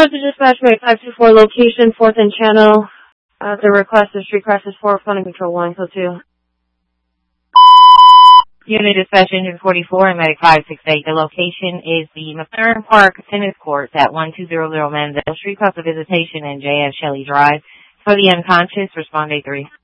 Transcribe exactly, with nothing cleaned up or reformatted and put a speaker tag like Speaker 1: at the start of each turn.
Speaker 1: Code to dispatch rate five two four, location, fourth and Channel. Uh, the request is street crisis four, phone control one, code two.
Speaker 2: Unit Dispatch Engine forty-four and Medic five six eight. The location is the McLaren Park Tennis Courts at one two zero zero Mandel Street, cost of visitation and J F Shelley Drive. For the unconscious, respond A three.